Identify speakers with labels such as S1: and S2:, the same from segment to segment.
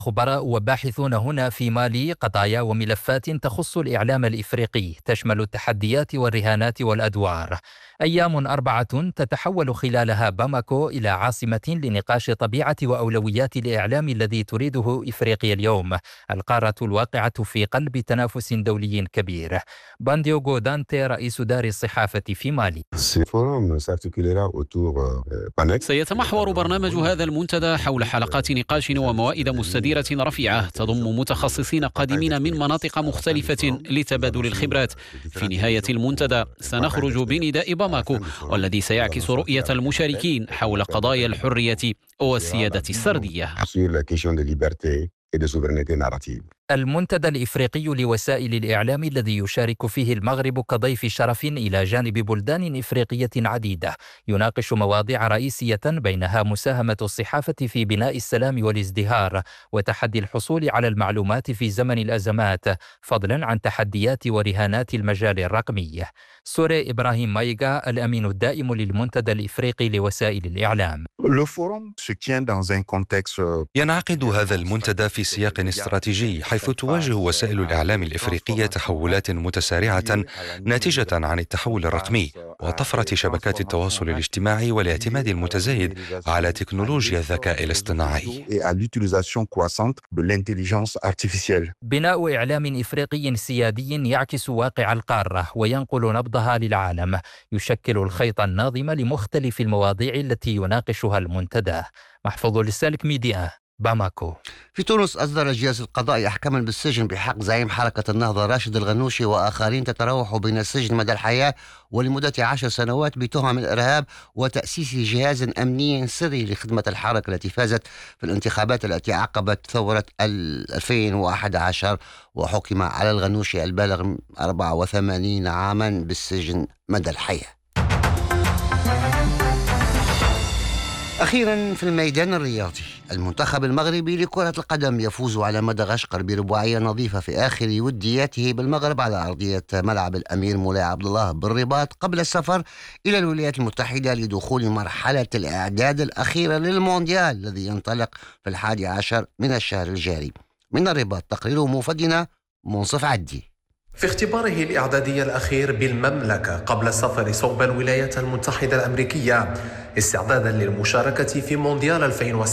S1: خبراء وباحثون هنا في مالي قضايا وملفات تخص الإعلام الإفريقي تشمل التحديات والرهانات والأدوار. أيام 4 تتحول خلالها باماكو إلى عاصمة لنقاش طبيعة وأولويات الإعلام الذي تريده إفريقيا اليوم، القارة الواقعة في قلب تنافس دولي كبير. بانديوغو دانتي رئيس دار الصحافة في مالي.
S2: سيتمحور برنامج هذا المنتدى حول حلقات نقاش وموائد مستديرة رفيعة تضم متخصصين قادمين من مناطق مختلفة لتبادل الخبرات. في نهاية المنتدى سنخرج بنداء باماكو، والذي سيعكس رؤية المشاركين حول قضايا الحرية والسيادة السردية.
S1: المنتدى الإفريقي لوسائل الإعلام الذي يشارك فيه المغرب كضيف شرف إلى جانب بلدان إفريقية عديدة يناقش مواضيع رئيسية بينها مساهمة الصحافة في بناء السلام والازدهار وتحدي الحصول على المعلومات في زمن الأزمات، فضلا عن تحديات ورهانات المجال الرقمي. سوري إبراهيم مايغا الأمين الدائم للمنتدى الإفريقي لوسائل الإعلام.
S3: ينعقد هذا المنتدى في سياق استراتيجي، حيث تواجه وسائل الإعلام الإفريقية تحولات متسارعة ناتجة عن التحول الرقمي وطفرة شبكات التواصل الاجتماعي والاعتماد المتزايد على تكنولوجيا الذكاء الاصطناعي.
S1: بناء إعلام إفريقي سيادي يعكس واقع القارة وينقل نبضها للعالم، يشكل الخيط الناظم لمختلف المواضيع التي يناقشها المنتدى. محفوظ للسالك ميديا، باماكو.
S4: في تونس أصدر الجهاز القضائي أحكاما بالسجن بحق زعيم حركة النهضة راشد الغنوشي وآخرين تتراوح بين السجن مدى الحياة ولمدة 10 سنوات بتهم الإرهاب وتأسيس جهاز أمني سري لخدمة الحركة التي فازت في الانتخابات التي عقبت ثورة 2011، وحكم على الغنوشي البالغ 84 عاما بالسجن مدى الحياة. أخيرا في الميدان الرياضي، المنتخب المغربي لكرة القدم يفوز على مدغشقر برباعية نظيفة في آخر ودياته بالمغرب على أرضية ملعب الأمير مولاي عبد الله بالرباط، قبل السفر إلى الولايات المتحدة لدخول مرحلة الإعداد الأخيرة للمونديال الذي ينطلق في 11 من الشهر الجاري. من الرباط تقرير موفدنا منصف عدي.
S5: في اختباره الإعدادي الأخير بالمملكة قبل السفر صوب الولايات المتحدة الأمريكية استعدادا للمشاركة في مونديال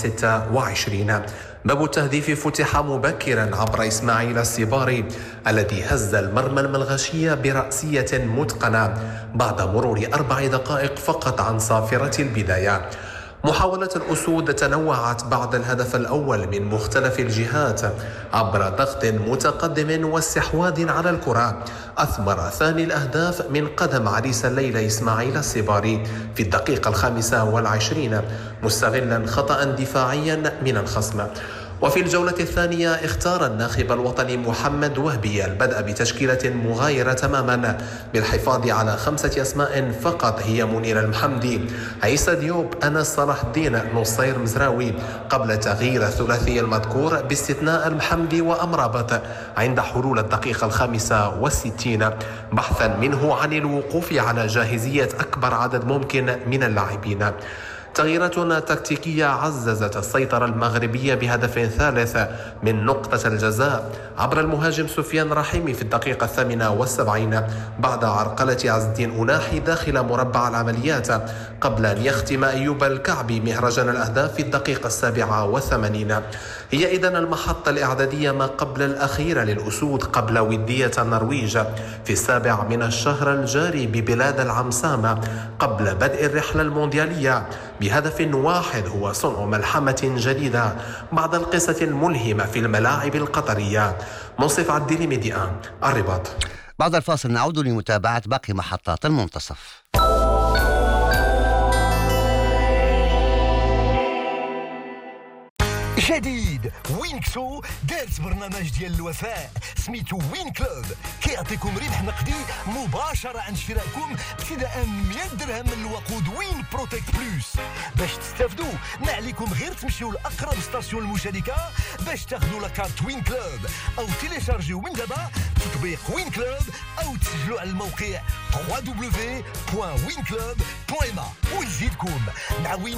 S5: 2026، باب التهديف فتح مبكرا عبر إسماعيل السباري الذي هز المرمى الملغشية برأسية متقنة بعد مرور 4 دقائق فقط عن صافرة البداية. محاولة الأسود تنوعت بعد الهدف الأول من مختلف الجهات عبر ضغط متقدم واستحواذ على الكرة. أثمر ثاني الأهداف من قدم عريس الليلة إسماعيل السباري في الدقيقة 25 مستغلا خطأ دفاعيا من الخصم. وفي الجولة الثانية اختار الناخب الوطني محمد وهبي البدء بتشكيلة مغايرة تماما بالحفاظ على 5 أسماء فقط، هي منير المحمدي، عيسى ديوب، أنس صلاح الدين، نصير مزراوي، قبل تغيير الثلاثي المذكور باستثناء المحمدي وأمرابط عند حلول الدقيقة 65 بحثا منه عن الوقوف على جاهزية أكبر عدد ممكن من اللاعبين. تغييرات تكتيكية عززت السيطرة المغربية بهدف ثالث من نقطة الجزاء عبر المهاجم سفيان رحيمي في الدقيقة 78 بعد عرقلة عز الدين أناحي داخل مربع العمليات، قبل أن يختم أيوب الكعبي مهرجان الأهداف في الدقيقة 87. هي إذن المحطة الإعدادية ما قبل الأخيرة للأسود قبل ودية النرويج في 7 من الشهر الجاري ببلاد العمسامة قبل بدء الرحلة المونديالية بهدف واحد هو صنع ملحمة جديدة بعد القصة الملهمة في الملاعب القطرية. منصف عدي لميديا، الرباط.
S4: بعد الفاصل نعود لمتابعة باقي محطات المنتصف.
S6: جديد وينكسو دارت برنامج ديال الوفاء سميتو وين كلوب، كيعطيكم ربح نقدي مباشرة عند شرائكم ابتداء 100 درهم من الوقود وين بروتيك بلوس. باش تستافدوا ما عليكم غير تمشيو لأقرب ستاسيون المشاركة باش تاخذوا لاكارت وين كلوب، أو تيليشارجيو من دابا تطبيق وين كلوب، أو تسجلوا على الموقع www.winclub.ma. ونزيدكم مع وين